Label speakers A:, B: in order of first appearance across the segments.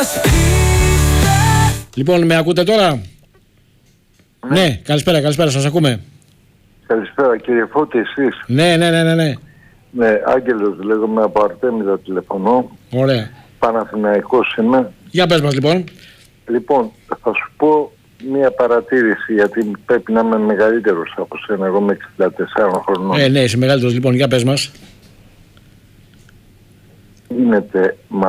A: Λοιπόν, με ακούτε τώρα? Ναι, καλησπέρα, σας ακούμε.
B: Καλησπέρα κύριε Φώτη, εσείς?
A: Ναι.
B: Ναι, Άγγελος λέγομαι, από Αρτέμιδα τηλεφωνώ.
A: Ωραία.
B: Παναθηναϊκός είμαι.
A: Για πες μας λοιπόν.
B: Λοιπόν, θα σου πω μία παρατήρηση, γιατί πρέπει να είμαι μεγαλύτερος από σένα. Εγώ είμαι 64 χρονών.
A: Ναι, είσαι μεγαλύτερος λοιπόν, για πες μας.
B: Γίνεται με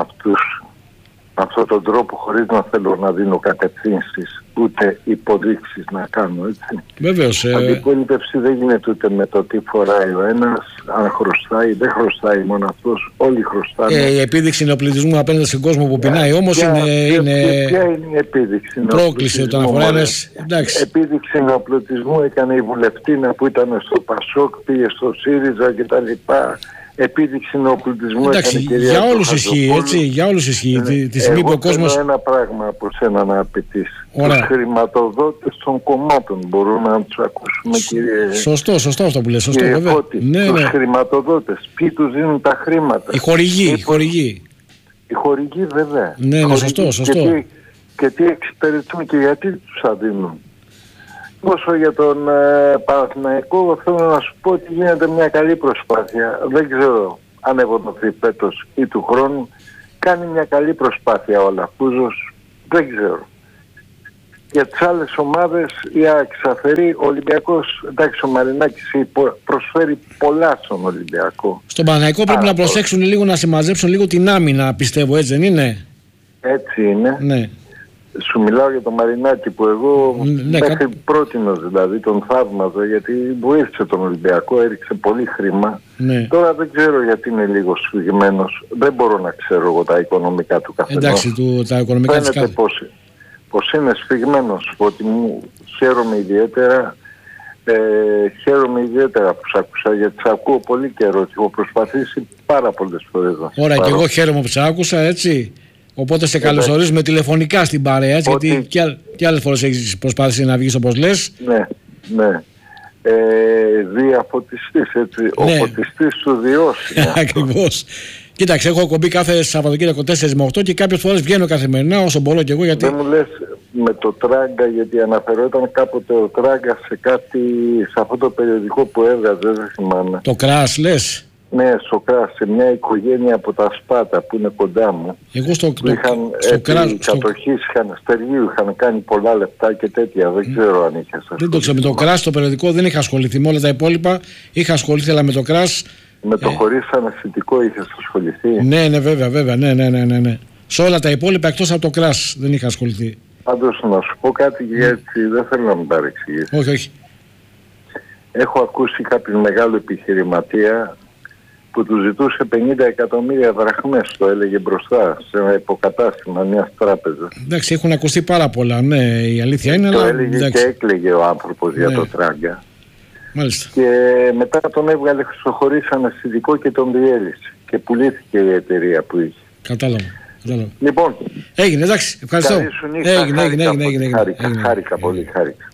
B: αυτόν τον τρόπο, χωρίς να θέλω να δίνω κατευθύνσεις ούτε υποδείξεις να κάνω, έτσι.
A: Βεβαίως.
B: Αντιπολίτευση δεν γίνεται ούτε με το τι φοράει ο ένας, αν χρωστάει, δεν χρωστάει μόνο αυτός, όλοι χρωστάνε.
A: Η επίδειξη ενοπλουτισμού απέναντι στον κόσμο που πεινάει όμως είναι.
B: Ποια είναι η επίδειξη?
A: Πρόκληση όταν αφορά ένας.
B: Επίδειξη ενοπλουτισμού έκανε η βουλευτίνα που ήταν στο Πασόκ, πήγε στο ΣΥΡΙΖΑ κτλ. Επίδειξη ενοπλουτισμού.
A: Εντάξει, για όλους ισχύει, έτσι. Για όλους ισχύει. Τη στιγμή που ο κόσμος.
B: Θέλω ένα πράγμα από σένα να απαιτήσει.
A: Τους
B: χρηματοδότες των κομμάτων μπορούμε να τους ακούσουμε, κύριε.
A: Σωστό αυτό που λες. Σωστό,
B: κύριε
A: βέβαια.
B: Φώτη,
A: Ναι.
B: Τους χρηματοδότες. Ποιοι τους δίνουν τα χρήματα?
A: Οι χορηγοί.
B: Οι χορηγοί, βέβαια.
A: Ναι, σωστό.
B: Και τι εξυπηρετούν και γιατί τους αδίνουν. Όσο για τον Παναθηναϊκό, θέλω να σου πω ότι γίνεται μια καλή προσπάθεια. Δεν ξέρω αν ευοδοθεί φέτος ή του χρόνου. Κάνει μια καλή προσπάθεια ο Λαφούζος. Δεν ξέρω. Για τις άλλες ομάδες, η Αξαφερή, ο Ολυμπιακός, εντάξει, ο Μαρινάκης προσφέρει πολλά στον Ολυμπιακό.
A: Στον Παναθηναϊκό πρέπει να προσέξουν λίγο, να συμμαζέψουν λίγο την άμυνα, πιστεύω, έτσι δεν είναι?
B: Έτσι είναι.
A: Ναι.
B: Σου μιλάω για τον Μαρινάκη που εγώ μέχρι πρότινος δηλαδή τον θαύμαζα, γιατί βοήθησε τον Ολυμπιακό, έριξε πολύ χρήμα.
A: Ναι.
B: Τώρα δεν ξέρω γιατί είναι λίγο σφιγμένος. Δεν μπορώ να ξέρω εγώ τα οικονομικά του καθενός.
A: Εντάξει, τα οικονομικά της
B: φαίνεται πως είναι σφιγμένος, ότι μου χαίρομαι ιδιαίτερα. Χαίρομαι ιδιαίτερα που σ' άκουσα, γιατί σ' ακούω πολύ καιρό και έχω προσπαθήσει πάρα πολλές φορές να.
A: Ωραία, και εγώ χαίρομαι που σ' άκουσα, έτσι. Οπότε σε καλωσορίζουμε τηλεφωνικά στην παρέα, έτσι, γιατί και άλλες φορές έχεις προσπάθησει να βγεις όπως λες.
B: Ναι. Διαφωτιστής, έτσι. Ναι. Ο φωτιστής του διώσει.
A: Ακριβώς. Κοίταξε, έχω κομπή κάθε Σαββατοκύριακο 4 με 8 και κάποιες φορές βγαίνω καθημερινά όσο μπορώ και εγώ. Γιατί...
B: Δεν μου λες με το Τράγκα, γιατί αναφερόταν κάποτε ο Τράγκα σε αυτό το περιοδικό που έβγαζε, δεν θυμάμαι.
A: Το Κράς λες?
B: Ναι, στο Κράς, σε μια οικογένεια από τα Σπάτα που είναι κοντά μου.
A: Εγώ στο
B: Κράς. Οι κατοχείς Στεργίου είχαν κάνει πολλά λεπτά και τέτοια. Δεν ξέρω αν είχε ασχοληθεί.
A: Δεν το ξέρω. Με το Κράς το περιοδικό δεν είχα ασχοληθεί. Με όλα τα υπόλοιπα είχα ασχοληθεί, αλλά με το Κράς.
B: Με το χωρίς αναισθητικό είχες ασχοληθεί?
A: Ναι, βέβαια. Ναι. Σε όλα τα υπόλοιπα εκτός από το Κράς δεν είχα ασχοληθεί.
B: Πάντως να σου πω κάτι, γιατί δεν θέλω να μην παρεξηγήσεις.
A: Όχι.
B: Έχω ακούσει κάποιον μεγάλο επιχειρηματία που του ζητούσε 50 εκατομμύρια δραχμές, το έλεγε μπροστά σε ένα υποκατάστημα μιας τράπεζας. Εντάξει,
A: έχουν ακουστεί πάρα πολλά, ναι, η αλήθεια είναι.
B: Το έλεγε και έκλαιγε ο άνθρωπος για το Τράγκα.
A: Μάλιστα.
B: Και μετά τον έβγαλε στο χωρίς αναισθητικό και τον διέλυσε. Και πουλήθηκε η εταιρεία που είχε.
A: Κατάλαβα.
B: Λοιπόν,
A: έγινε, εντάξει, ευχαριστώ.
B: Έγινε. Χάρηκα πολύ.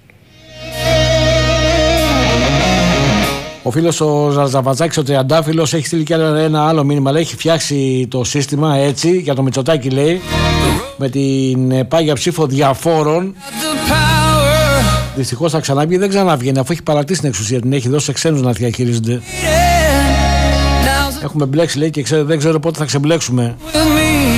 A: Ο φίλος ο Ζαρζαβατζάκης, ο Τριαντάφυλλος, έχει στείλει και ένα άλλο μήνυμα. Λέει, έχει φτιάξει το σύστημα έτσι, για το Μητσοτάκη λέει, με την πάγια ψήφο διαφόρων. Δυστυχώς θα ξαναβγεί, δεν ξαναβγαίνει, αφού έχει παρατήσει την εξουσία, την έχει δώσει σε ξένους να διαχειρίζονται. Έχουμε μπλέξει, λέει, και δεν ξέρω πότε θα ξεμπλέξουμε.